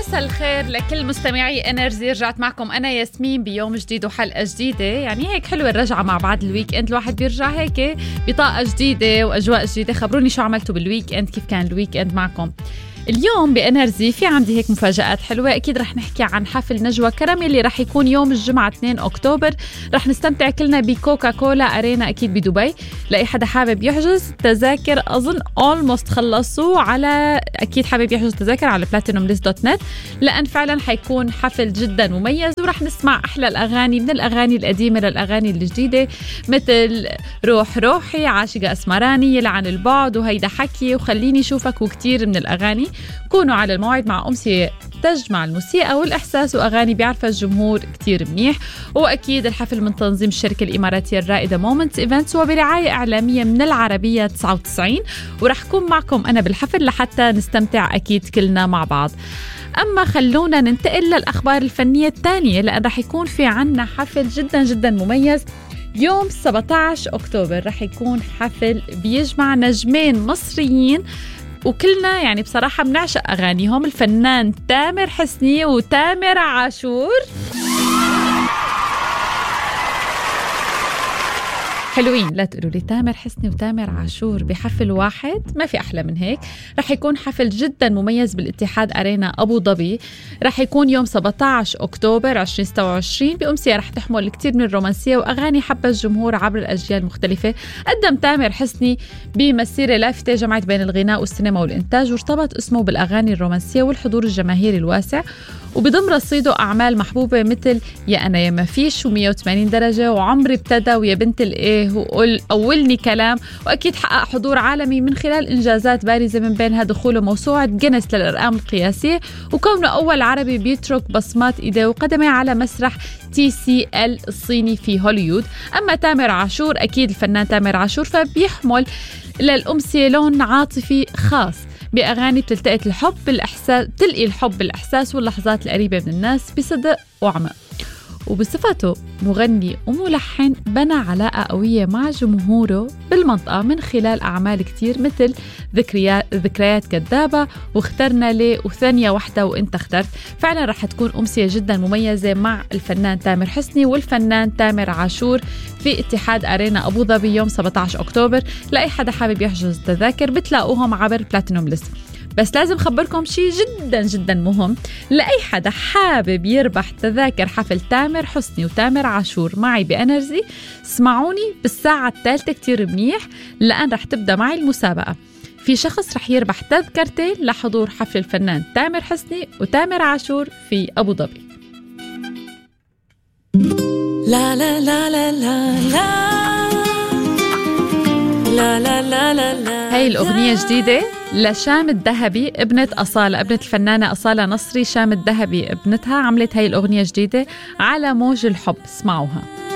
مساء الخير لكل مستمعي انرجي. رجعت معكم انا ياسمين بيوم جديد وحلقه جديده. يعني هيك حلوه الرجعه مع بعض الويك اند، الواحد بيرجع هيك بطاقه جديده واجواء جديده. خبروني شو عملتوا بالويك اند، كيف كان الويك اند معكم. اليوم بانرجي في عندي هيك مفاجآت حلوه. اكيد رح نحكي عن حفل نجوى كرمي اللي رح يكون يوم الجمعه 2 اكتوبر. رح نستمتع كلنا بكوكا كولا ارينا اكيد بدبي. لاي حدا حابب يحجز تذاكر اظن اولموست خلصوا، على اكيد حابب يحجز تذاكر على platinumlist.net، لان فعلا حيكون حفل جدا مميز ورح نسمع احلى الاغاني، من الاغاني القديمه للاغاني الجديده، مثل روح روحي، عاشقه اسمراني، يلعن البعد، وهيدا حكي، وخليني شوفك، وكتير من الاغاني. كونوا على الموعد مع أمسية تجمع الموسيقى والإحساس وأغاني بيعرفها الجمهور كتير منيح. وأكيد الحفل من تنظيم الشركة الإماراتية الرائدة مومنتس إيفنتس وبرعاية إعلامية من العربية 99، ورح كون معكم أنا بالحفل لحتى نستمتع أكيد كلنا مع بعض. أما خلونا ننتقل للأخبار الفنية الثانية، لأن رح يكون في عنا حفل جدا جدا مميز يوم 17 أكتوبر. رح يكون حفل بيجمع نجمين مصريين وكلنا يعني بصراحة بنعشق أغانيهم، الفنان تامر حسني وتامر عاشور. حلوين، لا تقولوا لي تامر حسني وتامر عاشور بحفل واحد، ما في أحلى من هيك. رح يكون حفل جدا مميز بالاتحاد أرينا أبو ظبي. رح يكون يوم 17 أكتوبر 2026 بأمسية رح تحمل الكثير من الرومانسية وأغاني حبها الجمهور عبر الأجيال المختلفة. قدم تامر حسني بمسيرة لافتة جمعت بين الغناء والسينما والإنتاج، وارتبط اسمه بالأغاني الرومانسية والحضور الجماهيري الواسع، وبضم رصيده أعمال محبوبة مثل يا أنا يا ما فيش و180 درجة وعمري ابتدى ويا بنت الإيه وقول أولني كلام. وأكيد حقق حضور عالمي من خلال إنجازات بارزة، من بينها دخوله موسوعة جينيس للأرقام القياسية، وكونه أول عربي بيترك بصمات إيديه وقدمه على مسرح TCL الصيني في هوليوود. أما تامر عاشور، أكيد الفنان تامر عاشور فبيحمل للأمسية لون عاطفي خاص بأغاني بتلقي الحب بالإحساس واللحظات القريبة من الناس بصدق وعمق. وبصفته مغني وملحن بنى علاقة قوية مع جمهوره بالمنطقة من خلال أعمال كتير مثل ذكريات كذابة واخترنا لي وثانية واحدة وانت اخترت. فعلا رح تكون أمسية جدا مميزة مع الفنان تامر حسني والفنان تامر عاشور في اتحاد أرينا أبو ظبي يوم 17 أكتوبر. لأي حدا حابب يحجز تذاكر بتلاقوهم عبر بلاتينوم ليست. بس لازم خبركم شيء جدا جدا مهم، لأي حدا حابب يربح تذاكر حفل تامر حسني وتامر عاشور معي بأنرجي، اسمعوني بالساعة 3 كتير منيح، لأن رح تبدأ معي المسابقة. في شخص رح يربح تذكرتين لحضور حفل الفنان تامر حسني وتامر عاشور في أبو ظبي. لا لا لا لا لا لا لا لا لا لا. هاي الأغنية جديدة لشام الذهبي، ابنة أصالة، ابنة الفنانة أصالة نصري. شام الذهبي ابنتها عملت هاي الأغنية جديدة على موج الحب، اسمعوها.